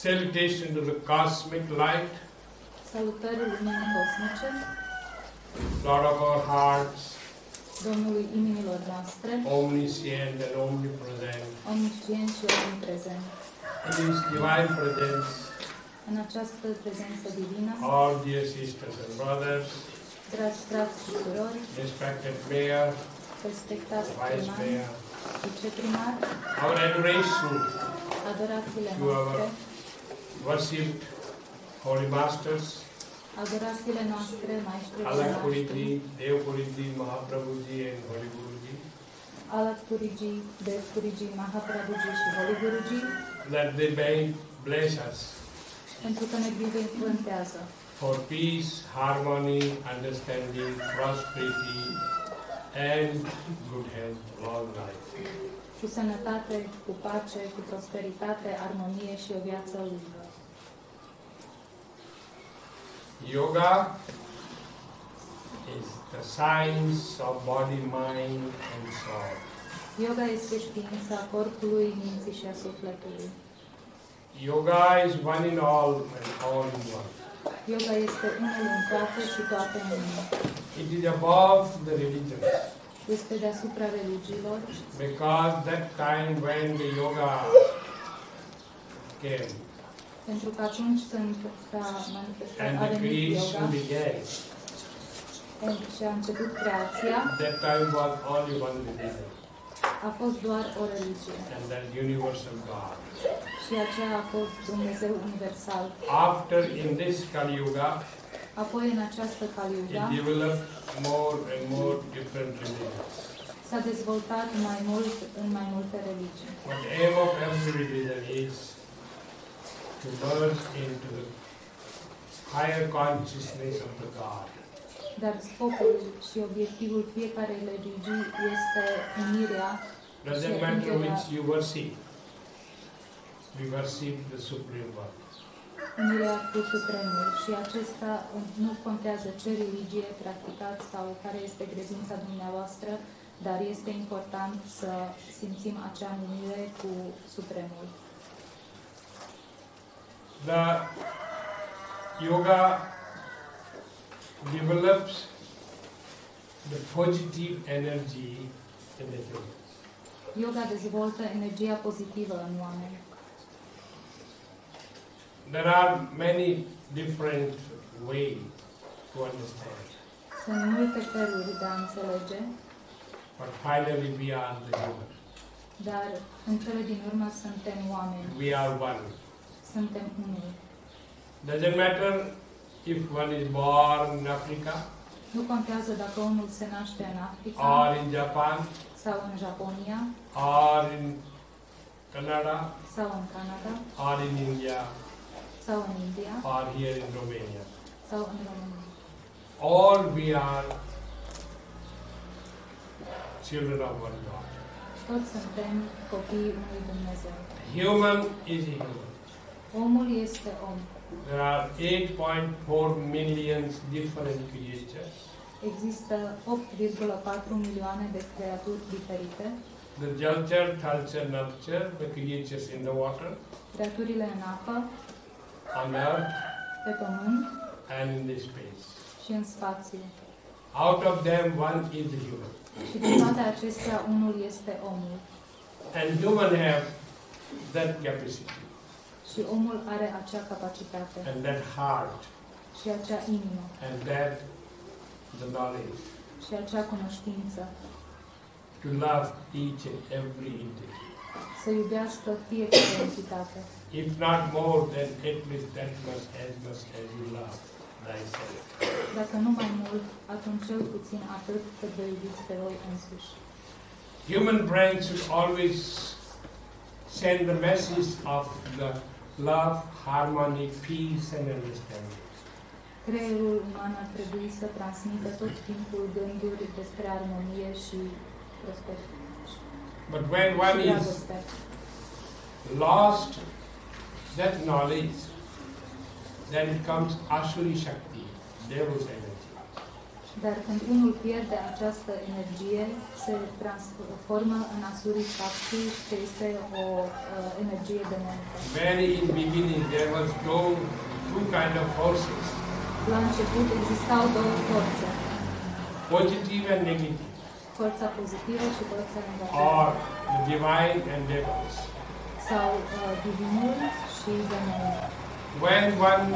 Salutation to the cosmic light, Salutări luminii cosmice, Lord of our hearts, Domnului inimilor noastre, omniscient and omnipresent, omniscient și omniprezent. in His divine presence, În această prezență divină, all dear sisters and brothers, dragi frați și surori, respected Mayor, respectați Vice primari, Mayor, viceprimar, our adoration adorațiile to our noastre, worshipped Holy Masters, adorațiile noastre, maestrilor Allah noștri, Puriji, Dev Puriji, Mahaprabhuji and Holy Guruji, Alat Puriji, Dev Puriji, Mahaprabhuji și Holy Guruji, that they may bless us pentru că ne binecuvântează for peace, harmony, understanding, prosperity, and good health, long life. cu sănătate, cu pace, cu prosperitate, armonie și o viață lungă. Yoga is the science of body, mind, and soul. Yoga este știința corpului, minții și a sufletului. Yoga is one in all and all in one. Yoga este unul în toate și toate în unul. It is above the religions, Este deasupra religiilor, because that time when the yoga came pentru că atunci când s-a manifestat, and a the venit creation yoga began, și a început creația, that time was only one religion, a fost doar o religie. and that universal God. Și aceea a fost Dumnezeu universal. After in this Kali Yuga, Apoi în această it Kali-yuga developed more and more different religions. s-a dezvoltat mai mult în mai multe religii. But the aim of every religion is to merge into the higher consciousness of the God. Dar scopul și obiectivul fiecarei religii este unirea Doesn't matter which you worship. We worship the Supreme One. unirea cu Supremul și acesta nu contează ce religie practicați sau care este credința dumneavoastră, dar este important să simțim acea unire cu Supremul. The yoga develops the positive energy in the humans. Yoga dezvoltă energia pozitivă în oameni. There are many different ways to understand, Sunt multe feluri de a înțelege, but finally we are the human. dar în cele din urmă suntem oameni, We are one. suntem unul. Doesn't matter if one is born in Africa Nu contează dacă omul se naște în Africa or in Japan sau în Japonia or in Canada sau în Canada or in India sau în India or here in Romania. sau în România. All we are children of one God. Toți suntem copiii unui Dumnezeu. Human is a human. Omul este om. There are 8.4 million different creatures. Există 8,4 milioane de creaturi diferite, The Jalchar, Thalchar, Navchar, the creatures in the water, creaturile în apă, on earth, pe pământ and in the space. și în spațiu. Out of them, one is the human. Și din toate acestea, unul este omul. And human have that capacity Și omul are acea capacitate and that heart și acea inimă and that the knowledge și acea cunoștință to love each and every entity. să iubească fiecare entitate. If not more than at least that much as you love thyself. Dacă nu mai mult, atunci cel puțin atât cât vă iubiți pe voi însuși. Human brain should always send the message of the love, harmony, peace and understanding. Creierul uman ar trebui să transmită tot timpul gânduri despre armonie și prosperitate. But when one Și is dragoste. lost that knowledge, then it comes Asuri Shakti, Deva's energy. Dar când unul pierde această energie, se transformă în asuri shakti, ce este o energie benefică. Very in beginning there was two kind of forces, La început existau două forțe, positive and negative, forța pozitivă și forța negativă, or the divine and devils. sau divinul și demonul. When one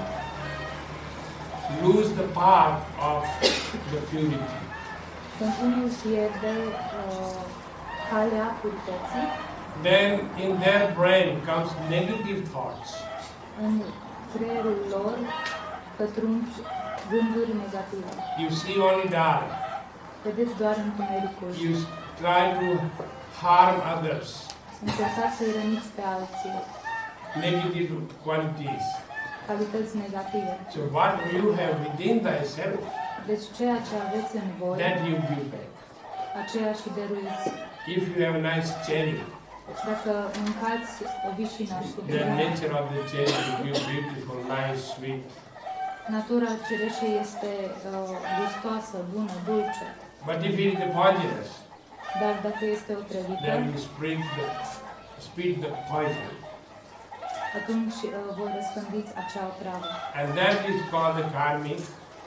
lose the part of the purity, Când unul pierde calea purității, then in their brain comes negative thoughts. în creierul lor pătrund gânduri negative. You see only dark. Vedeți doar întunericul. You try to harm others, Încercați să-i răniți pe alții, negative qualities. calități negative. So what you have within thyself, Deci ceea ce aveți în voi, that you give back. aceea și dăruiți. If you have a nice cherry, Dacă mâncați o vișină și the nature of the cherry will be beautiful, nice, sweet. natura cireșei este gustoasă, bună, dulce. But if it is poisonous, Dar dacă este otrăvită, then you spread the poison. atunci vă răspândiți acea otravă. And that is called the karmic.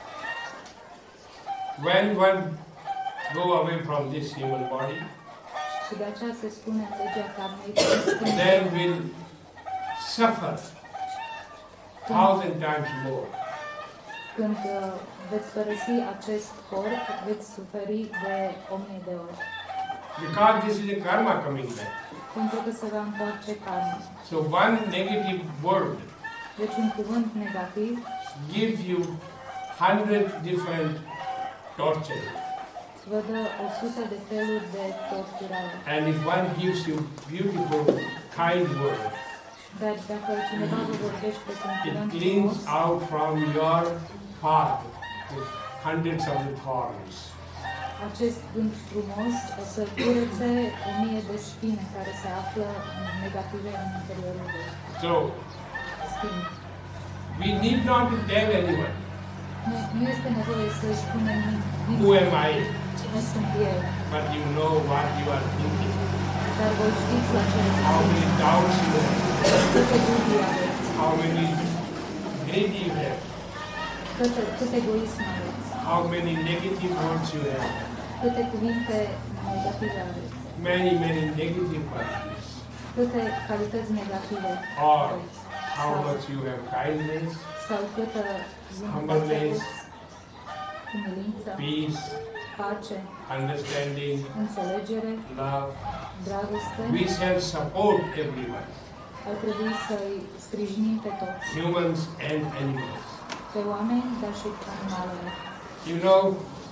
When one go away from this human body, Și de aceea se spune în legea karmei then will suffer 1,000 times more. când veți părăsi acest corp, veți suferi de 1000 de ori. Because this is a karma coming back. Pentru că se va întoarce karma. So one negative word Deci un cuvânt negativ gives you 100 different tortures. vă dă 100 de feluri de torturare. And if one gives you beautiful, kind word, Dar dacă cineva vă vorbește cu un it cuvânt cleans frumos, out from your path the hundreds of the thorns. acest gând frumos o să curețe 1000 de spine care se află negative în interiorul vostru. So Spine. we need not to tell anyone Nu este nevoie să spunem who am I, cine sunt eu, but you know what you are thinking, dar voi știți la ce how many doubts you have, câte dubii aveți, how many greed you have, cât egoism aveți, how many negative words you have, câte cuvinte negative aveți, many negative qualities, câte calități negative or aveți, how much you have kindness, sau câtă Humbleness, aveți, umilință, peace, pace, understanding, înțelegere, love. dragoste. We shall support everyone, Ar trebui să-i sprijinim pe toți, humans and animals. pe oameni, dar și animalele. You know,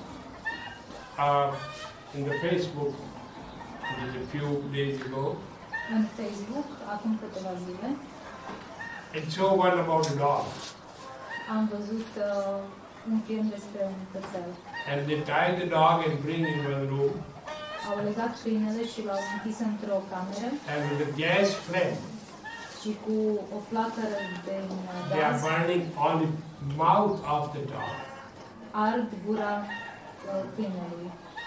in the Facebook, just a few days ago, În Facebook, acum câteva zile, it showed one about a dog. am văzut un film despre un cățel. And they tie the dog and bring in one room, Au legat câinele și l-au închis într-o cameră and with a gas flame, și cu o flacără de they are gaz burning on the mouth of the dog. ard gura câinelui.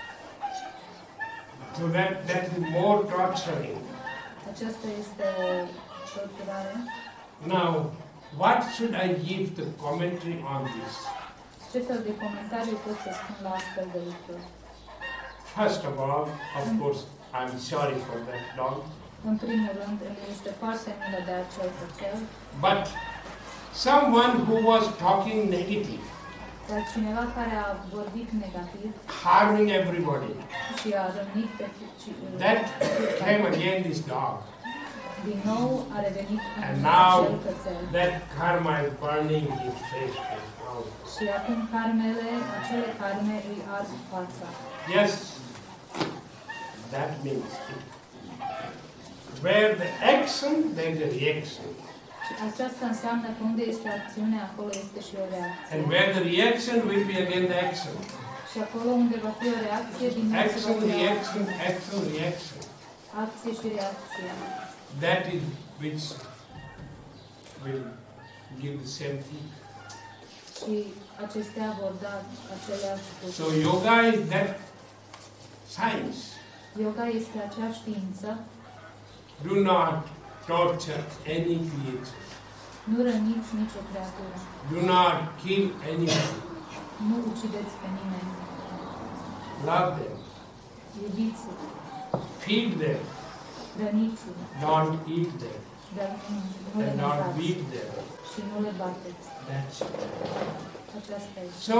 So that is more torturing. Aceasta este o torturare. Now, what should I give the commentary on this? Ce fel de comentariu pot să spun la astfel de lucruri? First of all, of course, I'm sorry for that dog. În primul rând, îmi este foarte milă de acel cățel, But someone who was talking negative, dar cineva care a vorbit negativ harming everybody, și a rănit pe that came again this dog. din nou a revenit And în now acel cățel. that karma is burning his face and mouth. Și acum acele karme îi ard fața. Yes, that means it. Where the action, there is a reaction. Și aceasta înseamnă că unde este acțiune, acolo este și o reacție. And where the reaction will be again the action. Și acolo unde va fi o reacție, din nou se va Action, fi o reaction, action, reaction. acție și reacție. That is which will give the same thing. și acestea vor da aceleași fructe. So yoga is that science. Yoga este acea știință. Do not torture any creature. Nu răniți nicio creatură. Do not kill anyone. Nu ucideți pe nimeni. Love them. Iubiți-l. Feed them. Hrăniți-l. Don't eat them. Dar nu le And not mâncați. beat them. Și nu le bateți. That's it. Aceasta este. So,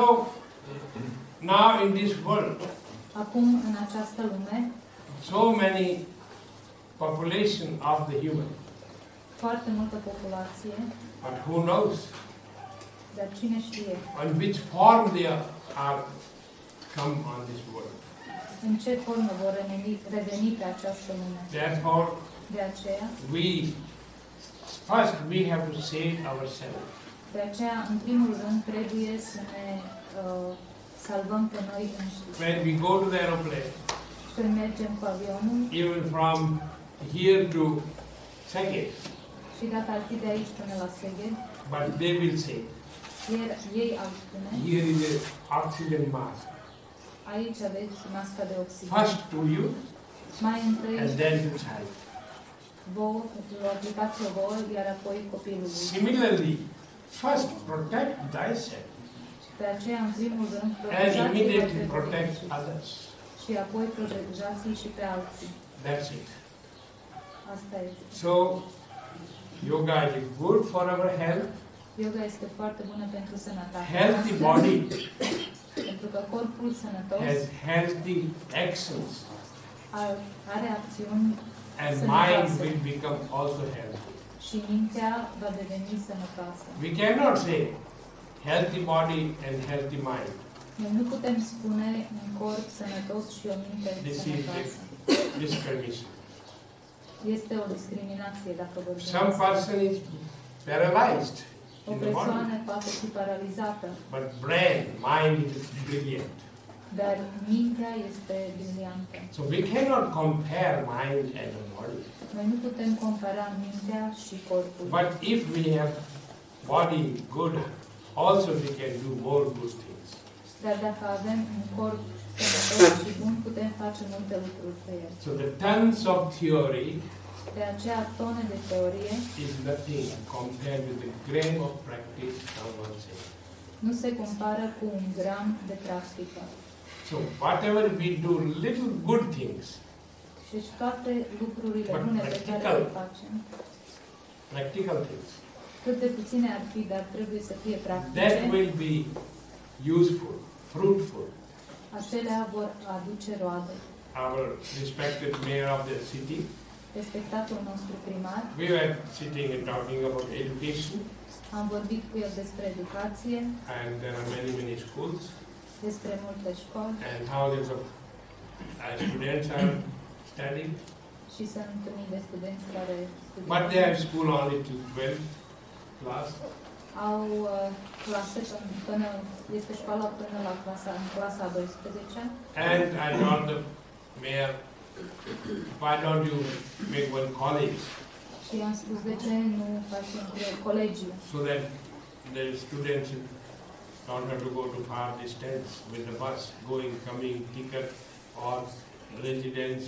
now in this world, Acum, în această lume, so many population of the human. foarte multă populație, But who knows dar cine știe on which form they are come on this world. în ce formă vor reveni pe această lume. Therefore, De aceea, first we have to save ourselves. de aceea, în primul rând, trebuie să ne salvăm pe noi înșiși. When we go to the aeroplane, Când mergem cu avionul, even from here to Szeged, și dacă ar fi de aici până la Szeged, but they will say, ei ar spune, here is an oxygen mask. aici aveți masca de oxigen. First to you Mai întâi and then to child. vouă, o aplicație vouă, iar apoi copilului. Similarly, first protect thyself De aceea, în primul rând, and protejați-vă immediately pe protect voi others. și apoi protejați și pe alții. That's it. Asta este. So, yoga is good for our health. Yoga este foarte bună pentru sănătate. Healthy body Pentru că corpul sănătos has healthy actions are acțiuni and sănătoase. mind will become also healthy. Și mintea va deveni sănătoasă. We cannot say healthy body and healthy mind. Noi nu putem spune un corp sănătos și o minte This is sănătoasă. a discrimination. Este o discriminație dacă vorbim. Some person is paralyzed O in the body, persoană poate fi paralizată, but brain, mind is brilliant. dar mintea este briliantă. So we cannot compare mind and the body. Noi nu putem compara mintea și corpul. But if we have body good, also we can do more good things. Dar dacă avem un corp sănătos și bun, putem face multe lucruri pe el. So the tons of theory De aceea, tone de teorie is nothing compared with the gram of practice someone says. nu se compară cu un gram de practică. So whatever we do, little good things, Și toate lucrurile But bune pe care practical. le facem, practical things, cât de puține ar fi, dar trebuie să fie that practice, will be useful, fruitful. acelea vor aduce roade. Our respected mayor of the city, Respectatul nostru primar, we were sitting and talking about education, am vorbit cu el despre educație, and there are many, many schools, despre multe școli and thousands of students are studying. și sunt întâlniri de studenți care But they have studiază. school only till 12th class. Au clase până, este școala până la clasa a 12-a. And I told the mayor, why don't you make one college Și am spus, de ce nu facem colegiu? so that the students don't have to go to far distance with the bus, going, coming, ticket, or residence,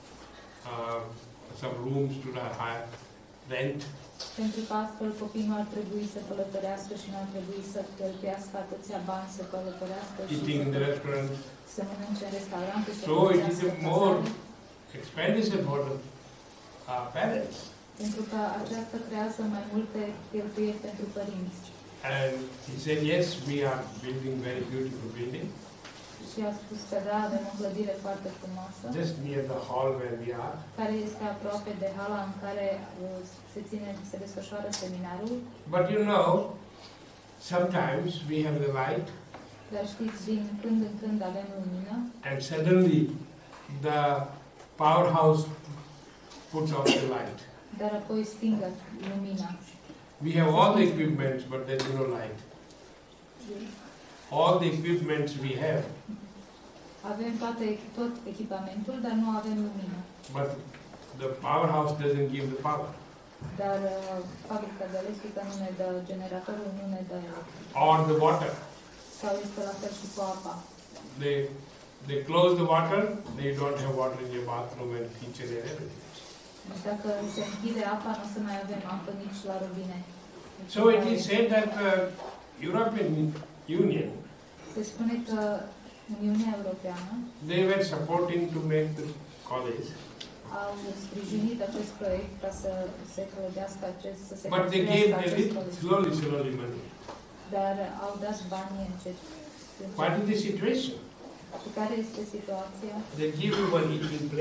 some rooms to the higher rent. Pentru că astfel copiii nu ar trebui să călătorească și nu ar trebui să cheltuiască atâția bani să călătorească și Eating in the restaurant. să mănânce în restaurante, să So it is plătească a more cazare. expenditure for the parents. Pentru că aceasta creează mai multe cheltuieli pentru părinți. And he said, yes, we are building very beautiful building, Și a spus că da, avem o clădire foarte frumoasă, just near the hall where we are. care este aproape de hala în care se desfășoară seminarul. But you know, sometimes we have the light Dar știți, din când în când avem lumină and suddenly the powerhouse puts off the light. dar apoi stingă lumina. We have all the equipments, but there is no light. All the equipments we have, Avem tot echipamentul, dar nu avem lumină. but the powerhouse doesn't give the power. Dar fabrica de electrică nu ne dă, generatorul nu ne dă electric. Or the water. Sau este la fel și cu apa. They close the water, they don't have water in your bathroom and kitchen and everything. Deci dacă se închide apa, nu o să mai avem apă nici la robinet. So it is said that the European Union, Se spune că Uniunea Europeană they were supporting to make the college, au sprijinit acest proiect ca să se clădească acest, să se but they gave construiască acest very college. slowly money. Dar au dat banii încet. What is the situation? Și care este situația? They give you money in place.